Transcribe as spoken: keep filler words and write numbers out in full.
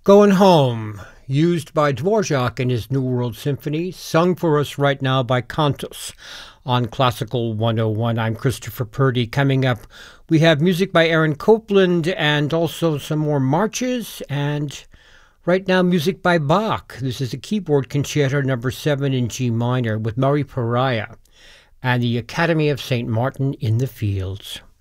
Going Home, used by Dvorak in his New World Symphony, sung for us right now by Cantus on Classical one oh one. I'm Christopher Purdy. Coming up, we have music by Aaron Copland and also some more marches, and right now music by Bach. This is a keyboard concerto number seven in G minor with Murray Pariah and the Academy of Saint Martin in the Fields.